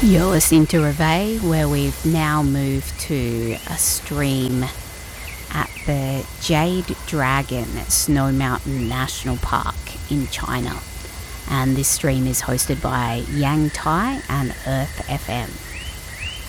You're listening to Reveille, where we've now moved to a stream at the Jade Dragon at Snow Mountain National Park in China. And this stream is hosted by Yang Tai and Earth FM.